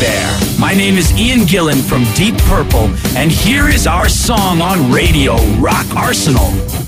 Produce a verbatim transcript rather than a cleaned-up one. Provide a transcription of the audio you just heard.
there. My name is Ian Gillan from Deep Purple, and here is our song on radio, Rock Arsenal.